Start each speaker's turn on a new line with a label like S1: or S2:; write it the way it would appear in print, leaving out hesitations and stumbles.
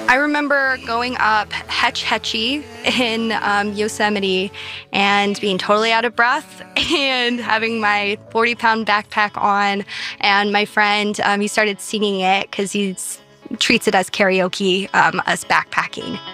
S1: I remember going up Hetch Hetchy in Yosemite and being totally out of breath and having my 40-pound backpack on. And my friend, he started singing it because he treats it as karaoke, us backpacking.